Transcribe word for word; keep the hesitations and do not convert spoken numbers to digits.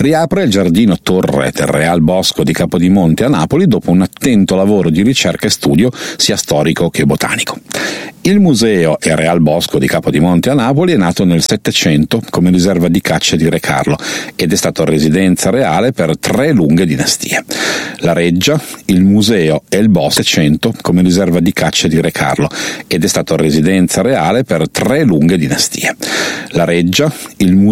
riapre il giardino Torre del Real Bosco di Capodimonte a Napoli dopo un attento lavoro di ricerca e studio sia storico che botanico. Il museo e Real Bosco di Capodimonte a Napoli è nato nel Settecento come riserva di caccia di Re Carlo ed è stato residenza reale per tre lunghe dinastie. La Reggia, il museo e il bosco Settecento come riserva di caccia di Re Carlo ed è stato residenza reale per tre lunghe dinastie. La Reggia, il museo